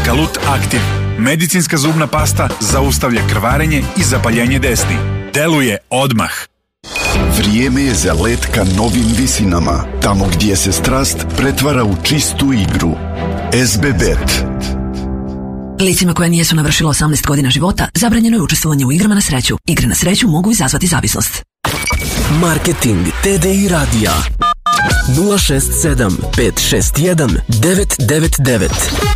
Galut Aktiv. Medicinska zubna pasta zaustavlja krvarenje i zapaljenje desni. Deluje odmah. Vrijeme je za let ka novim visinama, tamo gdje se strast pretvara u čistu igru. SBBet. Licima koja nijesu navršila 18 godina života zabranjeno je učestvovanje u igrama na sreću. Igre na sreću mogu izazvati zavisnost. Marketing TDI radija 067 561 999.